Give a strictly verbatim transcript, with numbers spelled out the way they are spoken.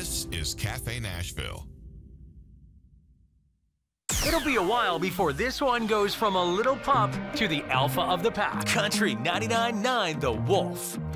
This is Cafe Nashville. It'll be a while before this one goes from a little pup to the alpha of the pack. Country ninety-nine point nine The Wolf.